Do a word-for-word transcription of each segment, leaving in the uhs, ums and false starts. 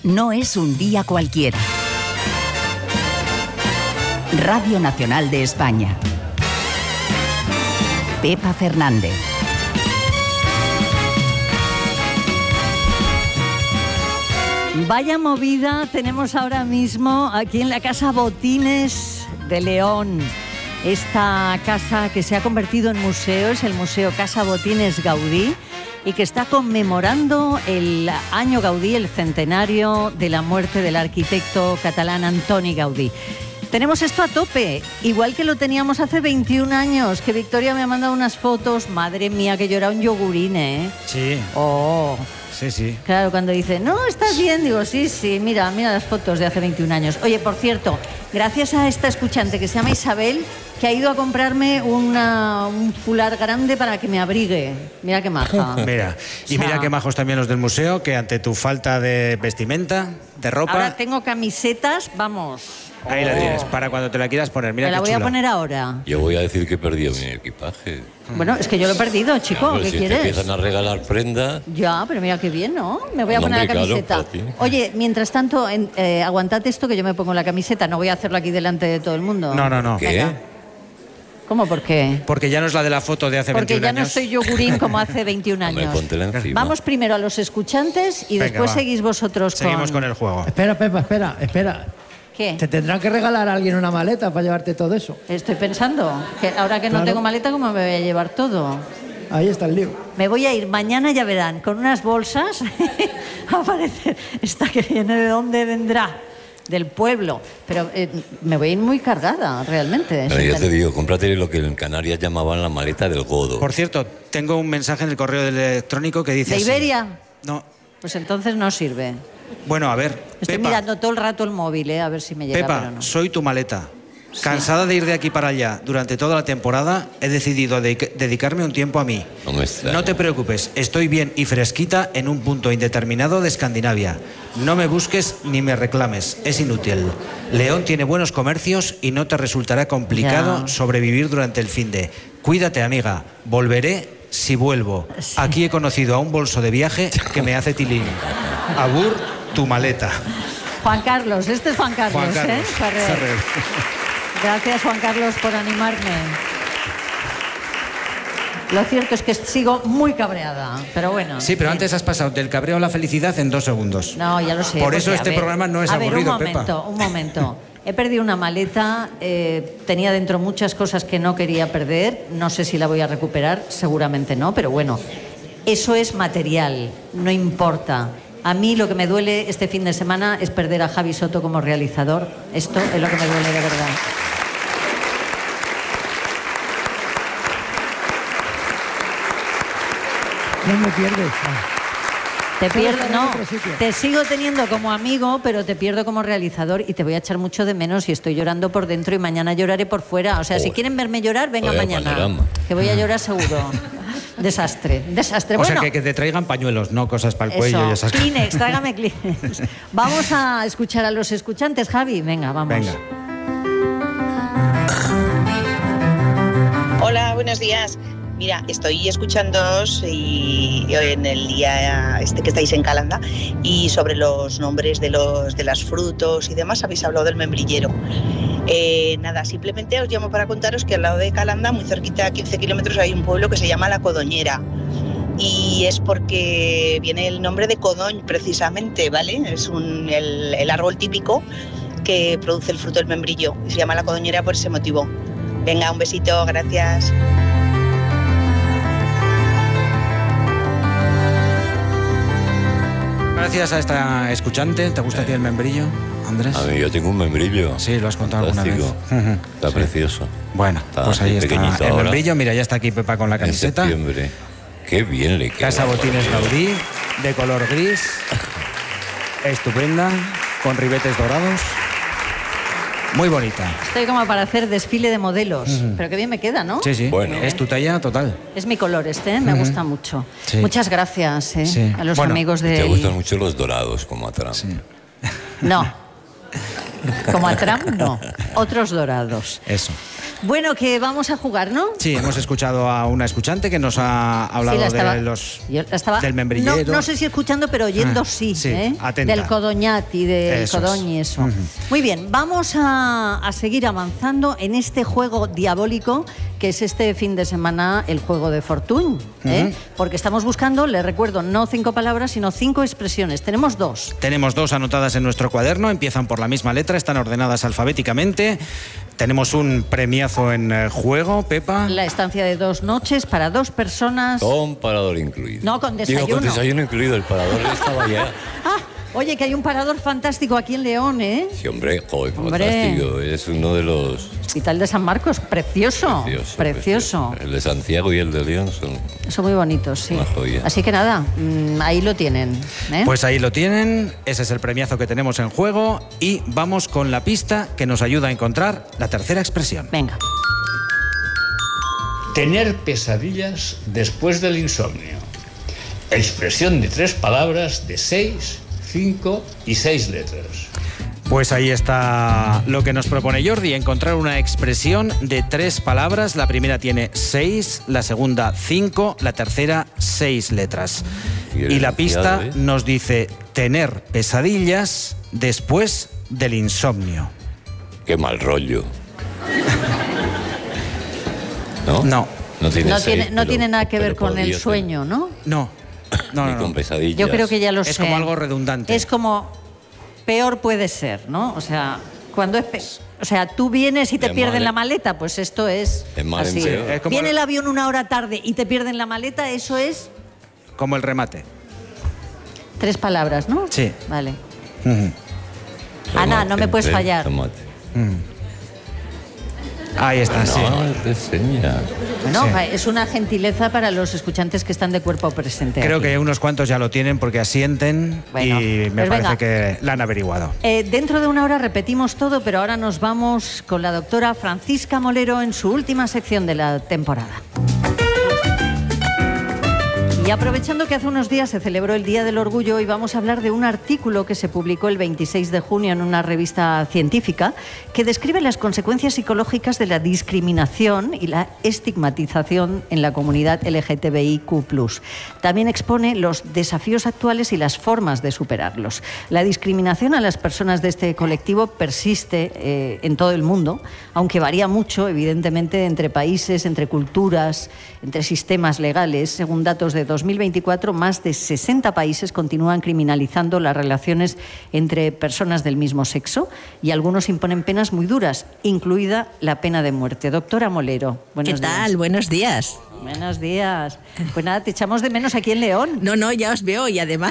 no es un día cualquiera. Radio Nacional de España. Pepa Fernández. Vaya movida tenemos ahora mismo aquí en la Casa Botines de León. Esta casa que se ha convertido en museo es el Museo Casa Botines Gaudí y que está conmemorando el año Gaudí, el centenario de la muerte del arquitecto catalán Antoni Gaudí. Tenemos esto a tope, igual que lo teníamos hace veintiún años, que Victoria me ha mandado unas fotos. Madre mía, que yo era un yogurín, ¿eh? Sí. Oh. Sí, sí. Claro, cuando dice, no, estás bien, digo, sí, sí, mira, mira las fotos de hace veintiún años. Oye, por cierto, gracias a esta escuchante que se llama Isabel, que ha ido a comprarme una, un fular grande para que me abrigue. Mira qué maja. Mira, y O sea, mira qué majos también los del museo, que ante tu falta de vestimenta, de ropa... Ahora tengo camisetas, vamos. Ahí la Oh. tienes, para cuando te la quieras poner. Mira Me la qué voy a chulo. poner ahora. Yo voy a decir que he perdido mi equipaje. Bueno, es que yo lo he perdido, chico, Hombre, ¿qué si quieres? te empiezan a regalar prenda... Ya, pero mira qué bien, ¿no? Me voy a No, poner hombre, la claro, camiseta. para ti. Oye, mientras tanto, en, eh, aguantad esto que yo me pongo la camiseta. No voy a hacerlo aquí delante de todo el mundo. No, no, no. ¿Qué? Venga. ¿Cómo? ¿Por qué? Porque ya no es la de la foto de hace Porque veintiún ya años. no soy yogurín como hace veintiún Hombre, años. póntela encima. Vamos primero a los escuchantes y Venga, después va. seguís vosotros Seguimos con el juego. Espera, Pepa, espera, espera. ¿Qué? Te tendrán que regalar a alguien una maleta para llevarte todo eso. Estoy pensando que ahora que no Claro. tengo maleta, ¿cómo me voy a llevar todo? Ahí está el lío. Me voy a ir mañana, ya verán, con unas bolsas. A aparecer esta que viene, ¿de dónde vendrá? Del pueblo. Pero eh, me voy a ir muy cargada, realmente. Pero Sin yo te tener- digo, cómprate lo que en Canarias llamaban la maleta del godo. Por cierto, tengo un mensaje en el correo electrónico que dice ¿De así. Iberia? No. Pues entonces no sirve. Bueno, a ver, Estoy Pepa, mirando todo el rato el móvil, ¿eh? A ver si me llega, Pepa, pero no. soy tu maleta. Cansada de ir de aquí para allá durante toda la temporada, he decidido de- dedicarme un tiempo a mí. No me extraña. No te preocupes, estoy bien y fresquita en un punto indeterminado de Escandinavia. No me busques ni me reclames, es inútil. León tiene buenos comercios y no te resultará complicado Ya. sobrevivir durante el finde. Cuídate, amiga, volveré si vuelvo. Sí. Aquí he conocido a un bolso de viaje que me hace tilín. Abur, tu maleta. Juan Carlos, este es Juan Carlos, Juan Carlos ¿eh? Ferrer. Ferrer. Gracias, Juan Carlos, por animarme. Lo cierto es que sigo muy cabreada, pero bueno. Sí, pero en fin. antes has pasado del cabreo a la felicidad en dos segundos. No, ya lo sé. Por eso porque, a este ver, programa no es a ver, aburrido, un momento, Pepa. un momento. He perdido una maleta, eh, tenía dentro muchas cosas que no quería perder, no sé si la voy a recuperar, seguramente no, pero bueno, eso es material, no importa. A mí lo que me duele este fin de semana es perder a Javi Soto como realizador, esto es lo que me duele de verdad. No me pierdes. Te Solo pierdo, estar en no, otro sitio. te sigo teniendo como amigo, pero te pierdo como realizador y te voy a echar mucho de menos y estoy llorando por dentro y mañana lloraré por fuera. O sea, si Joder. quieren verme llorar, venga Vaya mañana. panorama. Que voy a llorar seguro. Desastre, desastre. O Bueno, sea, que, que te traigan pañuelos, no cosas para el cuello eso, y esas cosas. Kleenex, trágame Kleenex. Vamos a escuchar a los escuchantes, Javi. Venga, vamos. Venga. Hola, buenos días. Mira, estoy escuchándoos y en el día este que estáis en Calanda y sobre los nombres de los de los frutos y demás habéis hablado del membrillero. Eh, nada, simplemente os llamo para contaros que al lado de Calanda, muy cerquita, a quince kilómetros, hay un pueblo que se llama La Codoñera. Y es porque viene el nombre de codoñ precisamente, ¿vale? Es un, el, el árbol típico que produce el fruto del membrillo y se llama La Codoñera por ese motivo. Venga, un besito, gracias. Gracias a esta escuchante. ¿Te gusta a ti el membrillo, Andrés? A mí yo tengo un membrillo. Sí, lo has contado alguna vez. Fantástico. Ujú. Está Sí. precioso. Bueno, Está pues ahí así está pequeñito el ahora. membrillo. Mira, ya está aquí Pepa con la En camiseta. septiembre. Qué bien le queda. Casa Botines por Dios. Gaudí, de color gris. Estupenda, con ribetes dorados. Muy bonita. Estoy como para hacer desfile de modelos. Pero qué bien me queda, ¿no? Sí, sí. Bueno. Es tu talla total. Es mi color este, ¿eh? Me gusta mucho. Sí. Muchas gracias, ¿eh? Sí. A los Bueno, amigos Te de... gustan mucho los dorados, como a Trump. Sí. No. Como a Trump, no. Otros dorados. Eso. Bueno, que vamos a jugar, ¿no? Sí, hemos escuchado a una escuchante que nos ha hablado Sí, la estaba- de los, yo la estaba- del membrillero. No, no sé si escuchando, pero oyendo Ah, sí, sí, ¿eh? atenta. Del codoñat y del Eso codoñ y es. eso. Ujú. Muy bien, vamos a, a seguir avanzando en este juego diabólico que es este fin de semana el juego de Fortuny, ¿eh? Ujú. Porque estamos buscando, les recuerdo, no cinco palabras, sino cinco expresiones. Tenemos dos. Tenemos dos anotadas en nuestro cuaderno, empiezan por la misma letra, están ordenadas alfabéticamente. Tenemos un premiazo en eh, juego, Pepa. La estancia de dos noches para dos personas. Con parador incluido. No, con Digo, con desayuno. desayuno incluido. El parador estaba ya. Ah, oye, que hay un parador fantástico aquí en León, ¿eh? Sí, hombre, joder, Hombre. fantástico. Es uno de los... Hospital de San Marcos, precioso. Precioso, Precioso. El de Santiago y el de León son... Son muy bonitos, sí. Una joya. Así que nada, mm, ahí lo tienen. ¿eh? Pues ahí lo tienen, ese es el premiazo que tenemos en juego y vamos con la pista que nos ayuda a encontrar la tercera expresión. Venga. Tener pesadillas después del insomnio. Expresión de tres palabras de seis, cinco y seis letras. Pues ahí está lo que nos propone Jordi, encontrar una expresión de tres palabras. La primera tiene seis, la segunda cinco, la tercera seis letras. Y el Y la pista enunciado, ¿eh? nos dice tener pesadillas después del insomnio. Qué mal rollo. ¿No? No. No tiene, No seis, tiene, no pero- tiene nada que ver pero con el podría sueño, ¿no? No, no, tener. Ni no, con no. pesadillas. Yo creo que ya lo sé. Es como algo redundante. Es como peor puede ser, ¿no? O sea, cuando es... pe- O sea, tú vienes y te De pierden mal- la maleta, pues esto es De mal en así. peor. Es como Viene el- el avión una hora tarde y te pierden la maleta, eso es Como el remate. tres palabras, ¿no? Sí. Vale. Ujú. Ana, no me puedes Tomate, fallar. tomate. Ahí está, sí. No, te enseña. Bueno, Sí. es una gentileza para los escuchantes que están de cuerpo presente. Creo aquí. que unos cuantos ya lo tienen porque asienten Bueno, y me pues parece venga. que la han averiguado. Eh, dentro de una hora repetimos todo, pero ahora nos vamos con la doctora Francisca Molero en su última sección de la temporada. Y aprovechando que hace unos días se celebró el Día del Orgullo, hoy vamos a hablar de un artículo que se publicó el veintiséis de junio en una revista científica que describe las consecuencias psicológicas de la discriminación y la estigmatización en la comunidad L G T B I Q plus. También expone los desafíos actuales y las formas de superarlos. La discriminación a las personas de este colectivo persiste eh, en todo el mundo, aunque varía mucho, evidentemente, entre países, entre culturas, entre sistemas legales. Según datos de dos mil veinticuatro, más de sesenta países continúan criminalizando las relaciones entre personas del mismo sexo y algunos imponen penas muy duras, incluida la pena de muerte. Doctora Molero, buenos ¿Qué tal? días. Buenos días. Buenos días. Pues nada, te echamos de menos aquí en León. No, no, ya os veo y además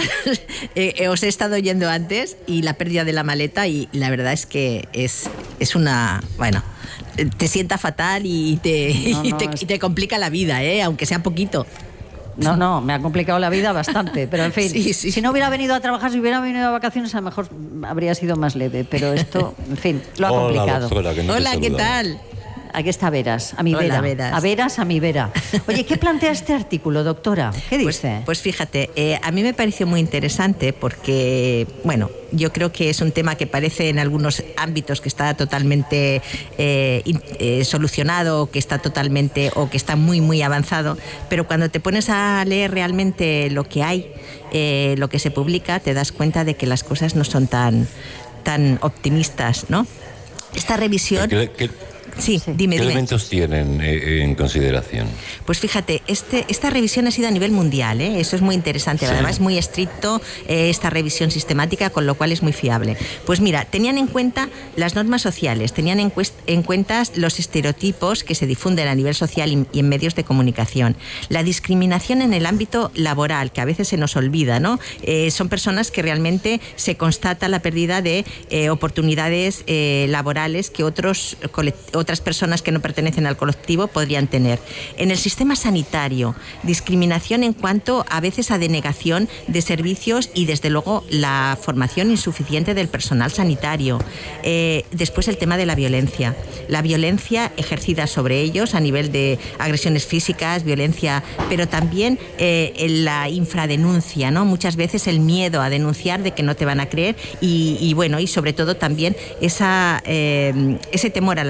eh, os he estado oyendo antes y la pérdida de la maleta y la verdad es que es, es una... Bueno, te sienta fatal y te, No, y no, te, es- y te complica la vida, ¿eh? Aunque sea poquito. No, no, me ha complicado la vida bastante, pero en fin, Sí, sí. si no hubiera venido a trabajar, si hubiera venido a vacaciones, a lo mejor habría sido más leve, pero esto, en fin, lo ha Hola, complicado. doctora, que no te Hola, ¿qué saludamos. tal? Aquí está Veras, a mi Hola, vera. Veras. A Veras, a mi vera. Oye, ¿qué plantea este artículo, doctora? ¿Qué Pues, dice? pues fíjate, eh, a mí me pareció muy interesante porque, bueno, yo creo que es un tema que parece en algunos ámbitos que está totalmente eh, in- eh, solucionado, que está totalmente o que está muy, muy avanzado, pero cuando te pones a leer realmente lo que hay, eh, lo que se publica, te das cuenta de que las cosas no son tan, tan optimistas, ¿no? Esta revisión... ¿Qué, qué- Sí, Sí. dime, qué dime. elementos tienen eh, en consideración? Pues fíjate, este, esta revisión ha sido a nivel mundial, ¿eh? Eso es muy interesante, Sí. además es muy estricto eh, esta revisión sistemática, con lo cual es muy fiable. Pues mira, tenían en cuenta las normas sociales, tenían en, cuest- en cuenta los estereotipos que se difunden a nivel social y, y en medios de comunicación, la discriminación en el ámbito laboral, que a veces se nos olvida, ¿no? Eh, son personas que realmente se constata la pérdida de eh, oportunidades eh, laborales que otros colect- otras personas que no pertenecen al colectivo podrían tener. En el sistema sanitario, discriminación en cuanto a veces a denegación de servicios y desde luego la formación insuficiente del personal sanitario. Eh, después el tema de la violencia. La violencia ejercida sobre ellos a nivel de agresiones físicas, violencia, pero también eh, en la infradenuncia, ¿no? Muchas veces el miedo a denunciar de que no te van a creer y, y bueno, y sobre todo también esa, eh, ese temor a la victimización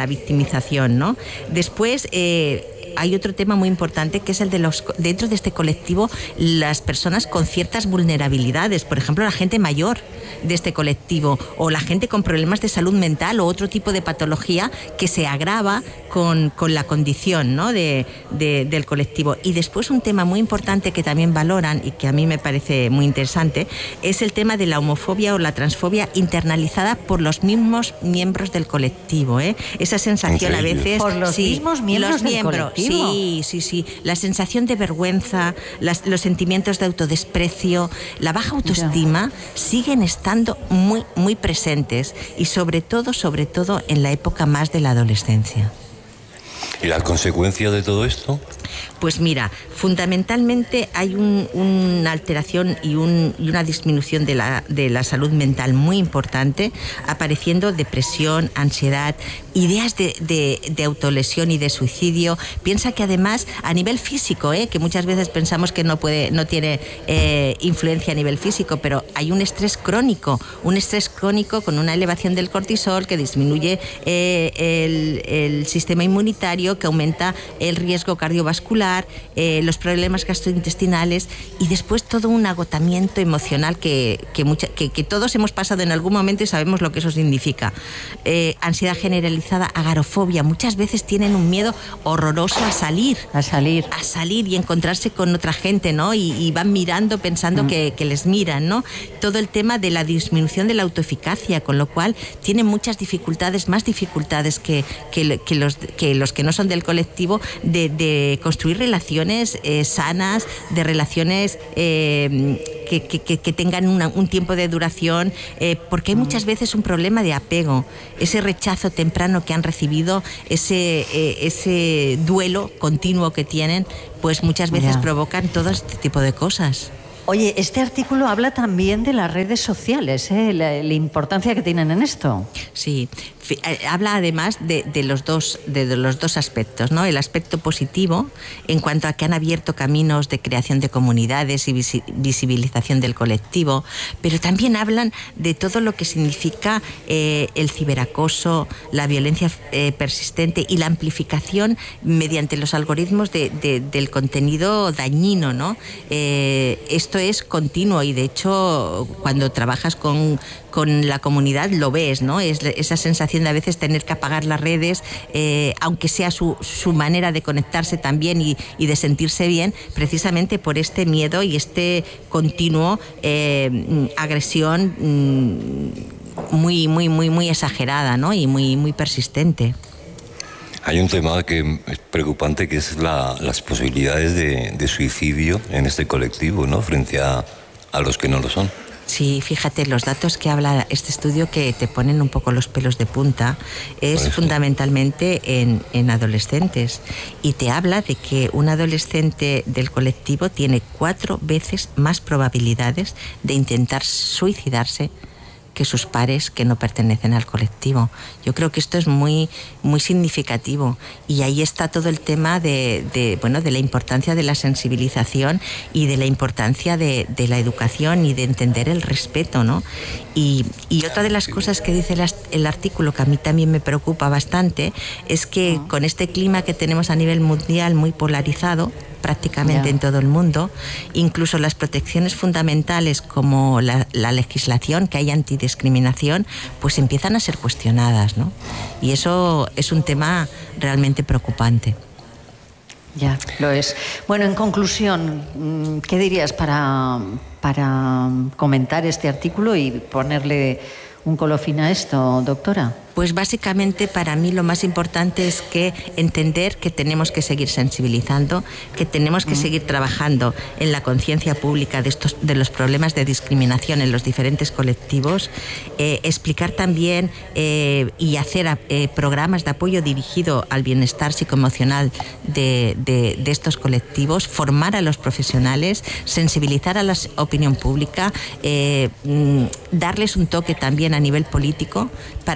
sensibilización, ¿no? Después, eh, hay otro tema muy importante que es el de los, dentro de este colectivo, las personas con ciertas vulnerabilidades, por ejemplo, la gente mayor de este colectivo o la gente con problemas de salud mental o otro tipo de patología que se agrava con, con la condición, ¿no? de, de, del colectivo. Y después un tema muy importante que también valoran y que a mí me parece muy interesante es el tema de la homofobia o la transfobia internalizada por los mismos miembros del colectivo, ¿eh? Esa sensación a veces... Por los sí, mismos miembros los del miembros, colectivo. Sí, sí, sí. La sensación de vergüenza, las, los sentimientos de autodesprecio, la baja autoestima ya. siguen estando muy, muy presentes y sobre todo, sobre todo en la época más de la adolescencia. ¿Y la consecuencia de todo esto? Pues mira, fundamentalmente hay un, una alteración y, un, y una disminución de la, de la salud mental muy importante, apareciendo depresión, ansiedad, ideas de, de, de autolesión y de suicidio. Piensa que además a nivel físico, ¿eh? que muchas veces pensamos que no puede, no tiene eh, influencia a nivel físico, pero hay un estrés crónico, un estrés crónico con una elevación del cortisol que disminuye eh, el, el sistema inmunitario, que aumenta el riesgo cardiovascular, eh, los problemas gastrointestinales y después todo un agotamiento emocional que, que, mucha, que, que todos hemos pasado en algún momento y sabemos lo que eso significa. Eh, ansiedad generalizada, agorafobia. Muchas veces tienen un miedo horroroso a salir. A salir. A salir y encontrarse con otra gente, ¿no? Y, y van mirando pensando mm. que, que les miran, ¿no? Todo el tema de la disminución de la autoeficacia, con lo cual tienen muchas dificultades, más dificultades que, que, que, los, que los que no son del colectivo, de, de construir relaciones eh, sanas, de relaciones eh, que, que, que tengan una, un tiempo de duración, eh, porque hay muchas veces un problema de apego, ese rechazo temprano que han recibido, ese, eh, ese duelo continuo que tienen, pues muchas veces ya. provocan todo este tipo de cosas. Oye, este artículo habla también de las redes sociales, ¿eh? la, la importancia que tienen en esto. Sí, habla además de, de, los dos, de, de los dos aspectos, ¿no? El aspecto positivo, en cuanto a que han abierto caminos de creación de comunidades y visi visibilización del colectivo, pero también hablan de todo lo que significa eh, el ciberacoso, la violencia eh, persistente y la amplificación mediante los algoritmos de, de, del contenido dañino, ¿no? Eh, esto es continuo y de hecho cuando trabajas con, con la comunidad lo ves, ¿no? Es esa sensación de a veces tener que apagar las redes, eh, aunque sea su, su manera de conectarse también y, y de sentirse bien, precisamente por este miedo y este continuo eh, agresión mm, muy, muy, muy, muy exagerada, ¿no? Y muy, muy persistente. Hay un tema que es preocupante, que es la, las posibilidades de, de suicidio en este colectivo, ¿no? Frente a, a los que no lo son. Sí, fíjate, los datos que habla este estudio que te ponen un poco los pelos de punta es fundamentalmente en, en adolescentes y te habla de que un adolescente del colectivo tiene cuatro veces más probabilidades de intentar suicidarse que sus pares que no pertenecen al colectivo. Yo creo que esto es muy, muy significativo y ahí está todo el tema de, de, bueno, de la importancia de la sensibilización y de la importancia de, de la educación y de entender el respeto, ¿no? Y, y otra de las cosas que dice el, el artículo que a mí también me preocupa bastante es que con este clima que tenemos a nivel mundial muy polarizado, prácticamente yeah. en todo el mundo, incluso las protecciones fundamentales como la, la legislación que hay antidiscriminación, pues empiezan a ser cuestionadas, ¿no? Y eso es un tema realmente preocupante. Ya, lo es. Bueno, en conclusión, ¿qué dirías para, para comentar este artículo y ponerle un colofín a esto, doctora? Pues básicamente para mí lo más importante es que entender que tenemos que seguir sensibilizando, que tenemos que mm. seguir trabajando en la conciencia pública de estos, de los problemas de discriminación en los diferentes colectivos, eh, explicar también eh, y hacer eh, programas de apoyo dirigido al bienestar psicoemocional de, de, de estos colectivos, formar a los profesionales, sensibilizar a la opinión pública, eh, darles un toque también a nivel político para que entiendan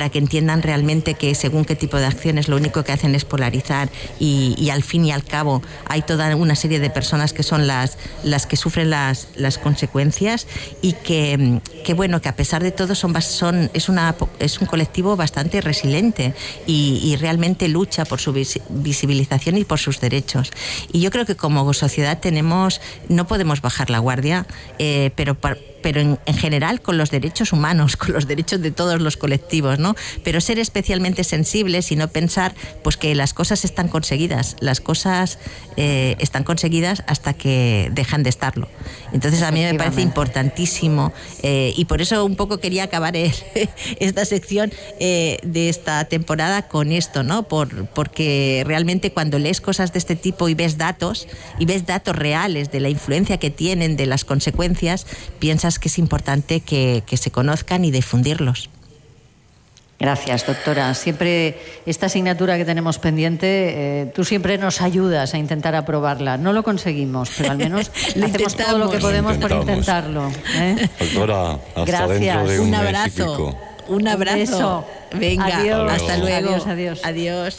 condenan realmente que según qué tipo de acciones lo único que hacen es polarizar y, y al fin y al cabo hay toda una serie de personas que son las, las que sufren las, las consecuencias y que, que bueno, que a pesar de todo son, son, es, una, es un colectivo bastante resiliente y, y realmente lucha por su visibilización y por sus derechos. Y yo creo que como sociedad tenemos, no podemos bajar la guardia, eh, pero para, pero en, en general con los derechos humanos, con los derechos de todos los colectivos, ¿no? Pero ser especialmente sensibles y no pensar pues que las cosas están conseguidas, las cosas eh, están conseguidas hasta que dejan de estarlo. Entonces a mí me parece importantísimo eh, y por eso un poco quería acabar el, esta sección eh, de esta temporada con esto, ¿no? Por, porque realmente cuando lees cosas de este tipo y ves datos, y ves datos reales de la influencia que tienen, de las consecuencias, piensas que es importante que, que se conozcan y difundirlos. Gracias, doctora. Siempre esta asignatura que tenemos pendiente, eh, tú siempre nos ayudas a intentar aprobarla. No lo conseguimos, pero al menos hacemos todo lo que podemos por intentarlo. ¿eh? Doctora, hasta Gracias. dentro de un, un mes abrazo. y pico. Un abrazo. Un beso. Venga, adiós. hasta luego. Adiós, adiós. Adiós.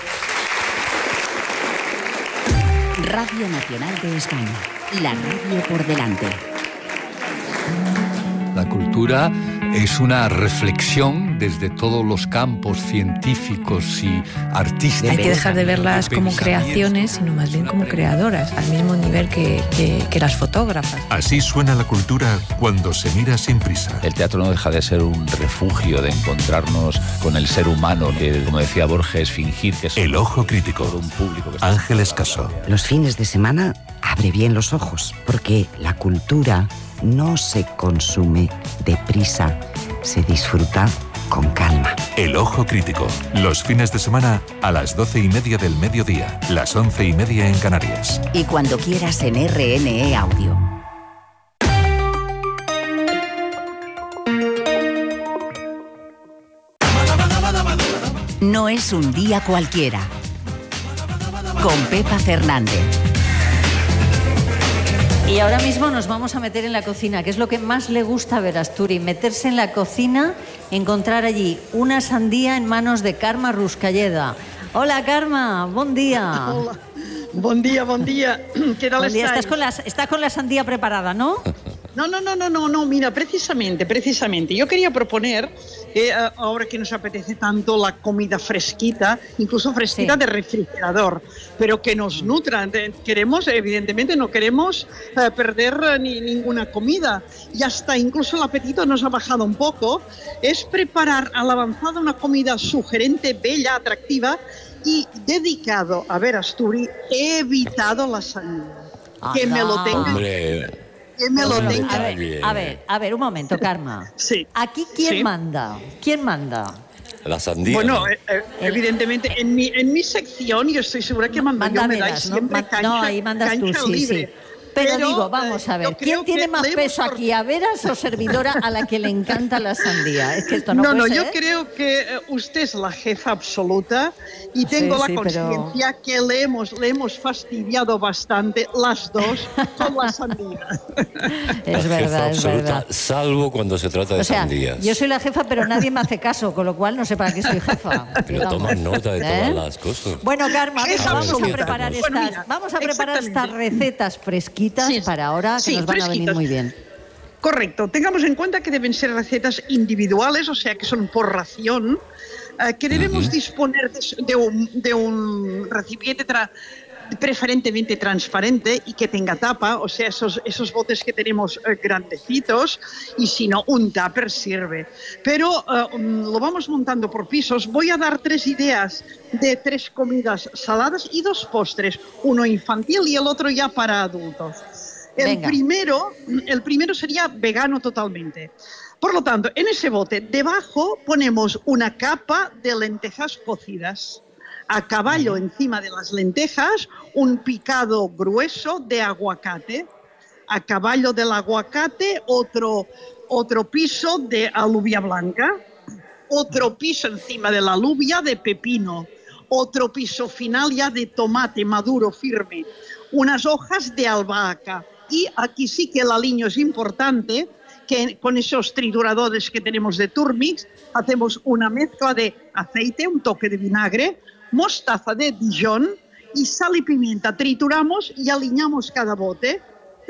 Radio Nacional de España. La radio por delante. La cultura es una reflexión desde todos los campos científicos y artísticos. Hay que dejar de verlas como creaciones, sino más bien como creadoras, al mismo nivel que, que, que las fotógrafas. Así suena la cultura cuando se mira sin prisa. El teatro no deja de ser un refugio, de encontrarnos con el ser humano, que, como decía Borges, fingir que es El ojo crítico. un público. Que Ángeles Caso. Los fines de semana abre bien los ojos, porque la cultura no se consume deprisa, se disfruta con calma. El ojo crítico. Los fines de semana a las doce y media del mediodía, las once y media en Canarias. Y cuando quieras en R N E Audio. No es un día cualquiera. Con Pepa Fernández. Y ahora mismo nos vamos a meter en la cocina, que es lo que más le gusta ver a Asturi, meterse en la cocina, encontrar allí una sandía en manos de Carme Ruscalleda. Hola, Carme, buen día. Hola, buen día, buen día. ¿Qué tal buen día. estáis? Estás con, la, estás con la sandía preparada, ¿no? No, no, no, no, no, no, mira, precisamente, precisamente. Yo quería proponer, eh, ahora que nos apetece tanto la comida fresquita, incluso fresquita sí. de refrigerador, pero que nos nutra. Queremos, evidentemente, no queremos eh, perder ni ninguna comida. Y hasta incluso el apetito nos ha bajado un poco. Es preparar a la avanzada una comida sugerente, bella, atractiva y dedicado a ver Asturi. He evitado la sandía. Ah, que no. me lo tenga. Hombre. Que me lo tenga. A ver, a ver, a ver, un momento, Carme. Sí. ¿Aquí quién sí. manda? ¿Quién manda? La sandía. Bueno, eh, eh, evidentemente, en mi, en mi sección, yo estoy segura que mando Manda yo, me veras, dais ¿no? siempre Ma- cancha, no, ahí mandas tú, cancha sí, libre. sí. Pero, Pero, digo, vamos eh, a ver, yo ¿quién creo tiene que más le hemos peso cort- aquí, a Veras o servidora a la que le encanta la sandía? Es que esto no, No, no, puede yo ser. creo que eh, usted es la jefa absoluta y tengo Sí, la sí, pero- conciencia que le hemos, le hemos fastidiado bastante las dos con la sandía. Es La verdad, jefa es absoluta, verdad. salvo cuando se trata de O sea, sandías. yo soy la jefa, pero nadie me hace caso, con lo cual no sé para qué soy jefa. Pero Vamos. toman nota de ¿Eh? todas las cosas. Bueno, Carme, Es vamos a absoluta. preparar Bueno, estas, mira, vamos a preparar estas exactamente. recetas fresquitas Sí, para ahora, que sí, nos van a venir fresquitas. muy bien. Correcto, tengamos en cuenta que deben ser recetas individuales, o sea que son por ración, eh, que debemos Ujú. disponer de, de un, de un recipiente tra- preferentemente transparente y que tenga tapa, o sea, esos, esos botes que tenemos eh, grandecitos, y si no, un tupper sirve. Pero eh, um, lo vamos montando por pisos. Voy a dar tres ideas de tres comidas saladas y dos postres, uno infantil y el otro ya para adultos. El Venga. primero, el primero sería vegano totalmente. Por lo tanto, en ese bote, debajo ponemos una capa de lentejas cocidas. A caballo encima de las lentejas, un picado grueso de aguacate. A caballo del aguacate, otro, otro piso de alubia blanca. Otro piso encima de la alubia de pepino. Otro piso final ya de tomate maduro firme. Unas hojas de albahaca. Y aquí sí que el aliño es importante, que con esos trituradores que tenemos de Turmix, hacemos una mezcla de aceite, un toque de vinagre, mostaza de Dijon y sal y pimienta. Trituramos y aliñamos cada bote,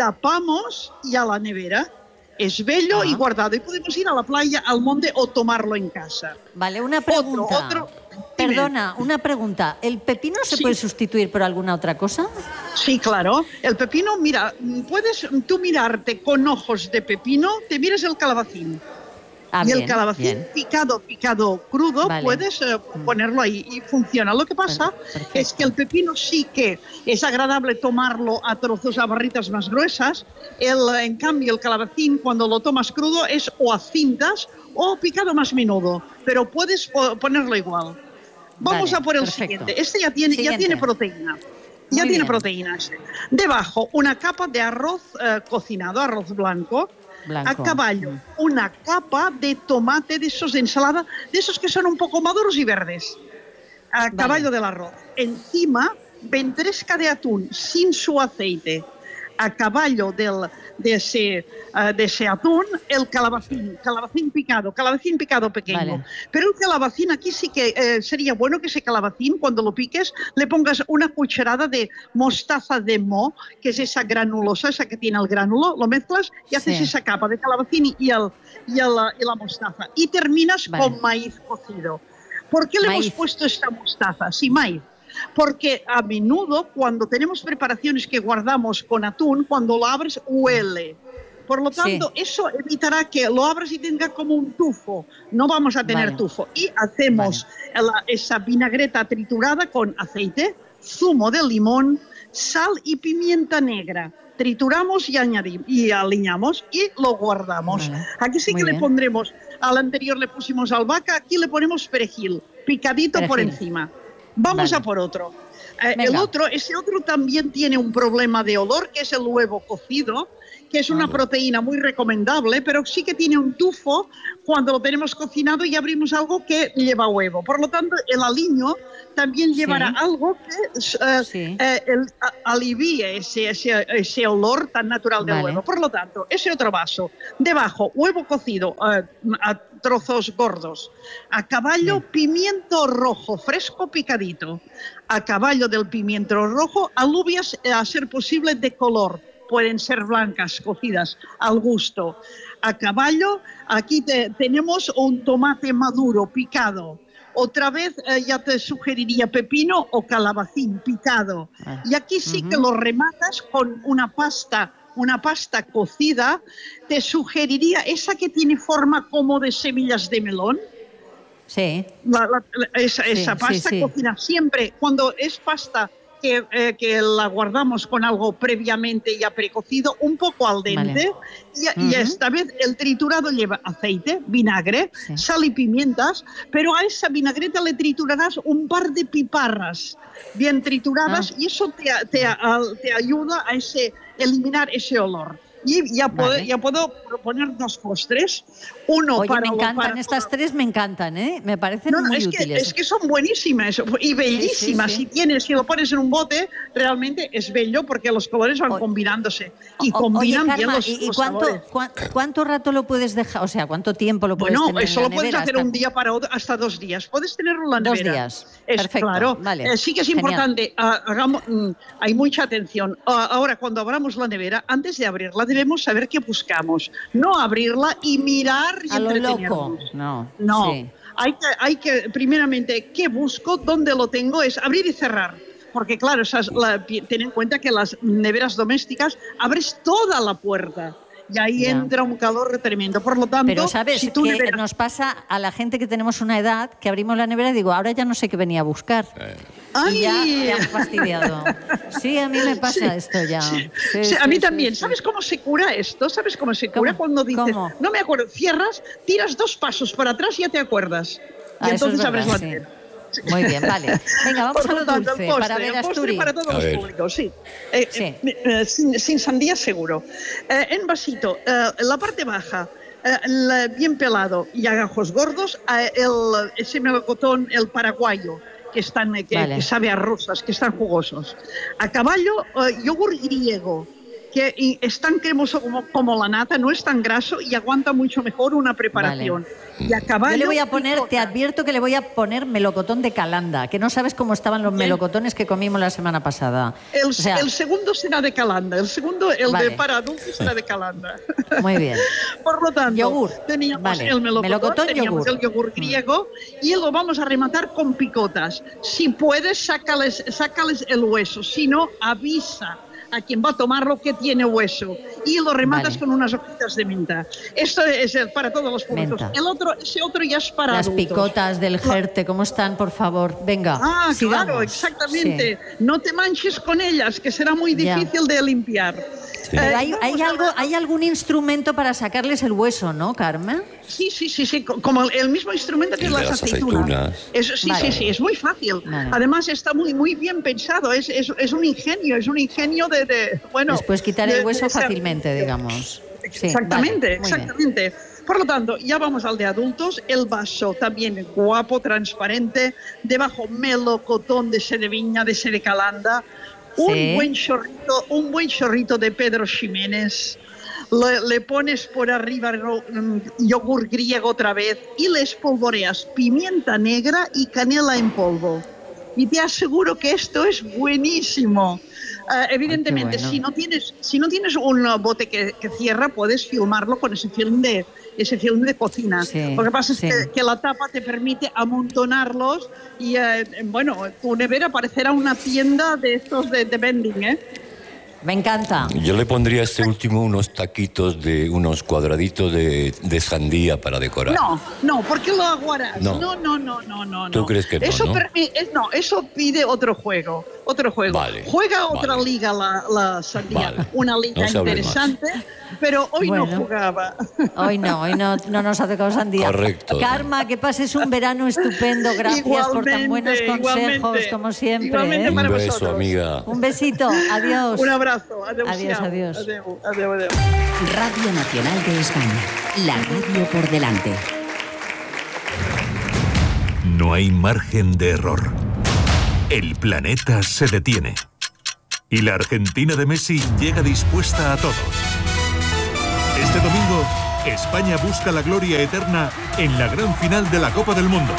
tapamos y a la nevera. Es bello ah. y guardado. Y podemos ir a la playa, al monte o tomarlo en casa. Vale, una pregunta. Otro, otro, Perdona, una pregunta. ¿El pepino se sí. puede sustituir por alguna otra cosa? Sí, claro. El pepino, mira, puedes tú mirarte con ojos de pepino, te miras el calabacín. Ah, y bien, el calabacín bien. picado, picado crudo, vale. puedes eh, ponerlo ahí y funciona. Lo que pasa Perfecto. es que el pepino sí que es agradable tomarlo a trozos, a barritas más gruesas. El, en cambio, el calabacín, cuando lo tomas crudo, es o a cintas o picado más menudo, pero puedes po ponerlo igual. Vamos vale, a por el perfecto. siguiente. Este ya tiene, siguiente. ya tiene proteína. Ya Muy tiene bien. proteína. Este. Debajo, una capa de arroz eh, cocinado, arroz blanco. Blanco. A caballo, una capa de tomate de esos de ensalada, de esos que son un poco maduros y verdes. A vale. caballo del arroz. Encima, ventresca de atún sin su aceite. A caballo del, de, ese, uh, de ese atún, el calabacín, calabacín picado, calabacín picado pequeño. Vale. Pero el calabacín aquí sí que eh, sería bueno que ese calabacín, cuando lo piques, le pongas una cucharada de mostaza de mo, que es esa granulosa, esa que tiene el gránulo, lo mezclas y haces sí. esa capa de calabacín y, el, y, el, y la mostaza. Y terminas vale. con maíz cocido. ¿Por qué le maíz. hemos puesto esta mostaza? Sí, maíz. Porque a menudo cuando tenemos preparaciones que guardamos con atún, cuando lo abres huele. Por lo tanto, sí. eso evitará que lo abras y tenga como un tufo. No vamos a tener vale. tufo. Y hacemos vale. la, esa vinagreta triturada con aceite, zumo de limón, sal y pimienta negra. Trituramos y añadimos y aliñamos y lo guardamos. Vale. Aquí sí Muy que bien. le pondremos, al anterior le pusimos albahaca, aquí le ponemos perejil, picadito perejil. por encima. Vamos vale. a por otro. Eh, el otro, ese otro también tiene un problema de olor, que es el huevo cocido, que es una vale. proteína muy recomendable, pero sí que tiene un tufo cuando lo tenemos cocinado y abrimos algo que lleva huevo. Por lo tanto, el aliño también llevará sí. algo que uh, sí. eh, el, a, alivie ese, ese, ese olor tan natural del vale. huevo. Por lo tanto, ese otro vaso, debajo, huevo cocido uh, a trozos gordos. A caballo, sí. pimiento rojo fresco picadito. A caballo del pimiento rojo, alubias a ser posible de color. Pueden ser blancas, cocidas al gusto. A caballo, aquí te, tenemos un tomate maduro, picado. Otra vez eh, ya te sugeriría pepino o calabacín picado. Ah. Y aquí sí uh-huh. que lo rematas con una pasta, una pasta cocida. Te sugeriría esa que tiene forma como de semillas de melón. Sí. La, la, la, esa, sí, esa pasta sí, sí. cocina siempre, cuando es pasta que, eh, que la guardamos con algo previamente ya precocido, un poco al dente, vale. y, uh-huh. y esta vez el triturado lleva aceite, vinagre, sí. sal y pimientas, pero a esa vinagreta le triturarás un par de piparras bien trituradas ah. y eso te, te, te ayuda a ese, eliminar ese olor. Y ya, vale. puedo, ya puedo proponer dos postres. Uno Oye, para... me encantan, para, estas para... tres me encantan, ¿eh? Me parecen no, no, muy es útiles. Que, es que son buenísimas y bellísimas. Sí, sí, sí. Si tienes, si lo pones en un bote, realmente es bello porque los colores van o, combinándose. Y o, combinan oye, Karma, bien los, ¿y, los cuánto, cu ¿cuánto rato lo puedes dejar? O sea, ¿cuánto tiempo lo puedes bueno, tener en la nevera? Bueno, eso lo puedes hacer hasta... un día para otro, hasta dos días. Puedes tenerlo en la nevera. Dos días. Es, Perfecto, claro. Vale. Eh, sí que es Genial. importante. Uh, hagamos, mm, hay mucha atención. Uh, ahora, cuando abramos la nevera, antes de abrirla, debemos saber qué buscamos. No abrirla y mirar y a lo entretenernos. loco. No. No. Sí. Hay que, hay que, primeramente, ¿qué busco? ¿Dónde lo tengo? Es abrir y cerrar. Porque, claro, esas, la, ten en cuenta que las neveras domésticas abres toda la puerta. Y ahí ya. entra un calor tremendo. Por lo tanto, pero sabes si tú que neveras... nos pasa a la gente que tenemos una edad que abrimos la nevera y digo, ahora ya no sé qué venía a buscar. Eh. Y ya te han fastidiado. Sí, a mí me pasa sí, esto ya. Sí, sí, sí, a sí, mí sí, también. Sí, ¿Sabes sí. cómo se cura esto? ¿Sabes cómo se cura? ¿Cómo? Cuando dices, ¿Cómo? no me acuerdo, cierras, tiras dos pasos para atrás y ya te acuerdas. Ah, y entonces es abres verdad, la nevera. sí. Muy bien, vale. Venga, vamos Por a lo tanto, dulce, el postre, para ver el postre Asturi. para todos los públicos, sí. Eh, sí. Eh, eh, sin, sin sandía seguro. Eh, en vasito, eh, la parte baja, eh, el bien pelado y agajos gordos, eh, el, ese melocotón, el paraguayo, que, están, eh, que, vale. que sabe a rosas, que están jugosos. A caballo, eh, yogur griego, que y es tan cremoso como, como la nata, no es tan graso y aguanta mucho mejor una preparación. Vale. Y a caballo, Yo le voy a poner, te advierto que le voy a poner melocotón de Calanda, que no sabes cómo estaban los melocotones que comimos la semana pasada. El, o sea, el segundo será de Calanda, el segundo, el vale. de para adultos será de Calanda. Muy bien. Por lo tanto, yogur. teníamos Vale. el melocotón, melocotón teníamos yogur. el yogur griego y lo vamos a rematar con picotas. Si puedes, sácales, sácales el hueso, si no, avisa a quien va a tomarlo que tiene hueso y lo rematas vale. con unas hojitas de menta. Esto es para todos los públicos. Menta. El otro, ese otro ya es para Las adultos. Picotas del Jerte, ¿cómo están, por favor? Venga, Ah, sigamos. claro, exactamente. Sí. No te manches con ellas, que será muy difícil ya. de limpiar. Sí. Pero hay, hay, algo, ¿Hay algún instrumento para sacarles el hueso, no, Carmen? Sí, sí, sí, sí, como el, el mismo instrumento que las, las aceitunas. aceitunas. Eso, sí, vale. sí, sí, es muy fácil. Vale. Además está muy, muy bien pensado, es, es, es un ingenio, es un ingenio de... de bueno, Después quitar el hueso de, de fácilmente, digamos. Exactamente, sí, vale, exactamente. Por lo tanto, ya vamos al de adultos, el vaso también guapo, transparente, debajo melocotón de ese de viña, de ese de Calanda, un sí. buen chorrito, un buen chorrito de Pedro Ximénez. Le, le pones por arriba um, yogur griego otra vez y le espolvoreas pimienta negra y canela en polvo. Y te aseguro que esto es buenísimo. Uh, evidentemente, Ay, bueno. si no tienes si no tienes un bote que, que cierra, puedes filmarlo con ese film de ese film de cocina. Sí, Lo que pasa es sí. que, que la tapa te permite amontonarlos y uh, bueno, tu nevera parecerá una tienda de estos de, de vending, ¿eh? Me encanta. Yo le pondría a este último unos taquitos de unos cuadraditos de, de sandía para decorar. No, no, porque lo aguarás. No, no, no, no, no, no. ¿Tú crees que no? Eso, ¿no? Permi- es, no, eso pide otro juego, otro juego. Vale, Juega otra vale. liga la, la sandía, Vale. una liga No se hable interesante, pero hoy Bueno. no jugaba. Hoy no, hoy no, no nos ha tocado sandía. Correcto. Karma, que pases un verano estupendo. Gracias por tan buenos consejos, igualmente, como siempre. igualmente ¿eh? para Un beso, vosotros. amiga. Un besito, adiós. Un abrazo, adiós. Adiós, adiós. Adiós, adiós, adiós. Radio Nacional de España. La radio por delante. No hay margen de error. El planeta se detiene. Y la Argentina de Messi llega dispuesta a todo. Este domingo, España busca la gloria eterna en la gran final de la Copa del Mundo.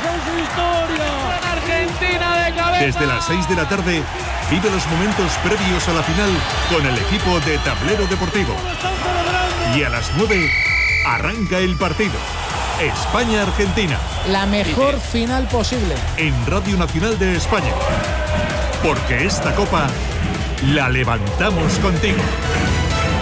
Desde las seis de la tarde, vive los momentos previos a la final con el equipo de Tablero Deportivo. Y a las nueve, arranca el partido. España-Argentina. La mejor final posible. En Radio Nacional de España. Porque esta copa la levantamos contigo.